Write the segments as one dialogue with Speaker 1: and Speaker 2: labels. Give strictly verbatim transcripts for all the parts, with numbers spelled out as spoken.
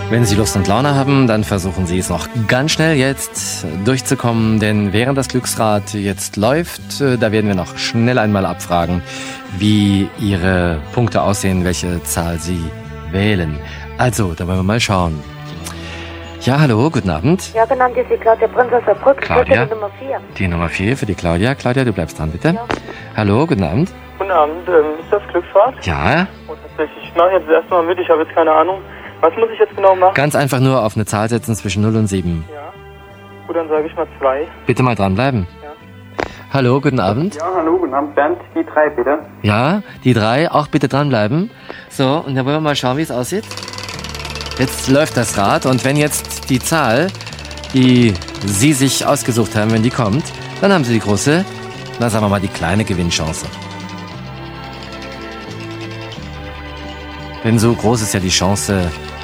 Speaker 1: Wenn Sie Lust und Laune haben, dann versuchen Sie es noch ganz schnell jetzt durchzukommen, denn während das Glücksrad jetzt läuft, da werden wir noch schnell einmal abfragen, wie Ihre Punkte aussehen, welche Zahl Sie wählen. Also, da wollen wir mal schauen. Ja, hallo, guten Abend.
Speaker 2: Ja, genannt ist die Claudia Prinz aus Saarbrücken.
Speaker 1: Claudia.
Speaker 2: Die Nummer vier.
Speaker 1: Die Nummer vier für die Claudia. Claudia, du bleibst dran, bitte.
Speaker 2: Ja.
Speaker 1: Hallo, guten Abend.
Speaker 3: Guten Abend, ähm, ist das Glücksrad?
Speaker 1: Ja,
Speaker 3: Oh, tatsächlich. Ich mache jetzt das erste Mal mit, ich habe jetzt keine Ahnung. Was muss ich jetzt genau machen?
Speaker 1: ganz einfach nur auf eine Zahl setzen zwischen null und sieben.
Speaker 3: Ja. Gut, dann sage ich mal zwei.
Speaker 1: Bitte mal dranbleiben.
Speaker 3: Ja.
Speaker 1: Hallo, guten Abend.
Speaker 4: Ja, hallo, guten Abend, Bernd, die drei bitte.
Speaker 1: Ja, die drei, auch bitte dranbleiben. So, und dann wollen wir mal schauen, wie es aussieht. Jetzt läuft das Rad und wenn jetzt die Zahl, die Sie sich ausgesucht haben, wenn die kommt, dann haben Sie die große, na sagen wir mal die kleine Gewinnchance. Denn so groß ist ja die Chance,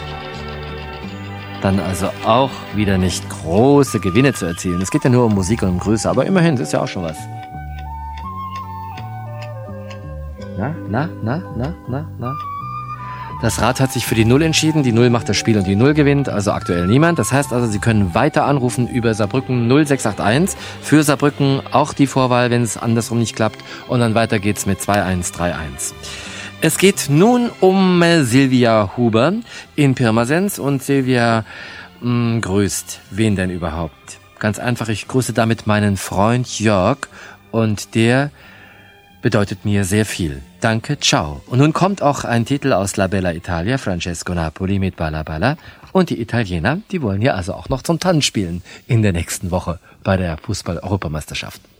Speaker 1: dann also auch wieder nicht große Gewinne zu erzielen. Es geht ja nur um Musik und um Größe, aber immerhin, das ist ja auch schon was. Na, na, na, na, na, na. Das Rad hat sich für die Null entschieden. Die Null macht das Spiel und die Null gewinnt, also aktuell niemand. Das heißt also, Sie können weiter anrufen über Saarbrücken null sechs acht eins. Für Saarbrücken auch die Vorwahl, wenn es andersrum nicht klappt. Und dann weiter geht's mit zwei eins drei eins. Es geht nun um Silvia Huber in Pirmasens. Und Silvia mh, grüßt wen denn überhaupt? Ganz einfach, ich grüße damit meinen Freund Jörg. Und der bedeutet mir sehr viel. Danke, ciao. Und nun kommt auch ein Titel aus La Bella Italia, Francesco Napoli mit Balla Balla. Und die Italiener, die wollen ja also auch noch zum Tanz spielen in der nächsten Woche bei der Fußball-Europameisterschaft.